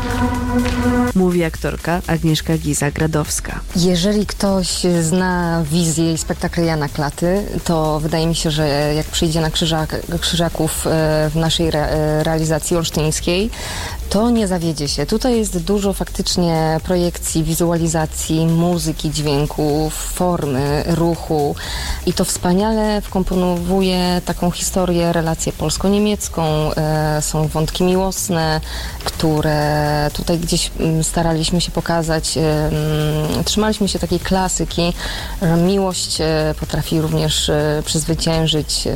Mówi aktorka Agnieszka Giza-Gradowska. Jeżeli ktoś zna wizję i spektakl Jana Klaty, to wydaje mi się, że jak przyjdzie na Krzyżaków w naszej realizacji olsztyńskiej, to nie zawiedzie się. Tutaj jest dużo faktycznie projekcji, wizualizacji, muzyki, dźwięków, formy, ruchu i to wspaniale wkomponowuje taką historię, relację polsko-niemiecką. Są wątki miłosne, które tutaj gdzieś staraliśmy się pokazać. Trzymaliśmy się takiej klasyki, że miłość potrafi również przezwyciężyć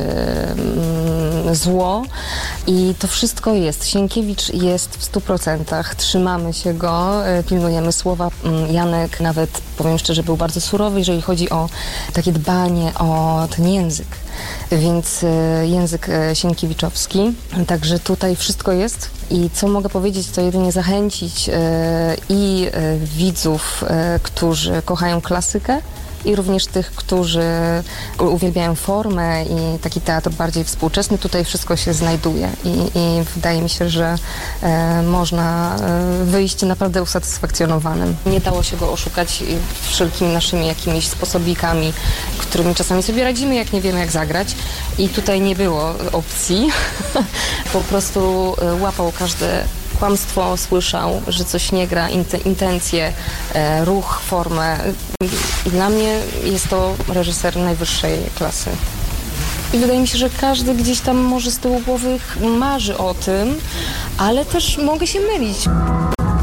zło i to wszystko jest. Sienkiewicz jest w 100%. Trzymamy się go, pilnujemy słowa. Janek nawet, powiem szczerze, był bardzo surowy, jeżeli chodzi o takie dbanie o ten język. Więc język sienkiewiczowski. Także tutaj wszystko jest. I co mogę powiedzieć, to jedynie zachęcić i widzów, którzy kochają klasykę, i również tych, którzy uwielbiają formę i taki teatr bardziej współczesny. Tutaj wszystko się znajduje i wydaje mi się, że można wyjść naprawdę usatysfakcjonowanym. Nie dało się go oszukać wszelkimi naszymi jakimiś sposobikami, którymi czasami sobie radzimy, jak nie wiemy, jak zagrać. I tutaj nie było opcji. Po prostu łapał każde kłamstwo, słyszał, że coś nie gra, intencje, ruch, formę. I dla mnie jest to reżyser najwyższej klasy. I wydaje mi się, że każdy gdzieś tam może z tyłu głowy marzy o tym, ale też mogę się mylić.